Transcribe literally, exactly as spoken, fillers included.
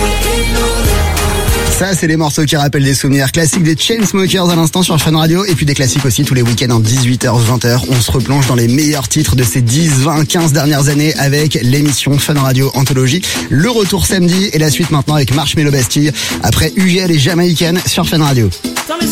Ça, c'est les morceaux qui rappellent des souvenirs. Classiques des Chainsmokers à l'instant sur Fun Radio. Et puis des classiques aussi tous les week-ends en dix-huit heures vingt heures. On se replonge dans les meilleurs titres de ces dix, vingt, quinze dernières années avec l'émission Fun Radio Anthologie. Le retour samedi et la suite maintenant avec Marshmello Bastille. Après U G L et Jamaïcaine sur Fun Radio.